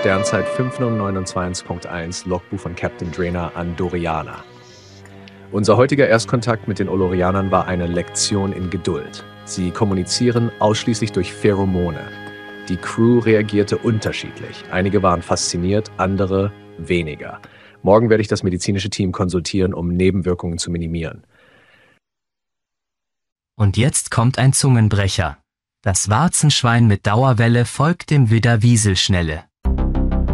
Sternzeit 50929.1 Logbuch von Captain Drainer an Doriana. Unser heutiger Erstkontakt mit den Olorianern war eine Lektion in Geduld. Sie kommunizieren ausschließlich durch Pheromone. Die Crew reagierte unterschiedlich. Einige waren fasziniert, andere weniger. Morgen werde ich das medizinische Team konsultieren, um Nebenwirkungen zu minimieren. Und jetzt kommt ein Zungenbrecher. Das Warzenschwein mit Dauerwelle folgt dem Widder Wieselschnelle.